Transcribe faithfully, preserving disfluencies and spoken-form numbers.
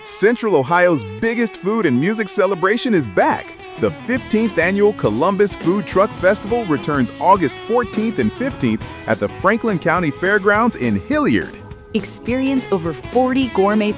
Central Ohio's biggest food and music celebration is back. The fifteenth Annual Columbus Food Truck Festival returns August fourteenth and fifteenth at the Franklin County Fairgrounds in Hilliard. Experience over forty gourmet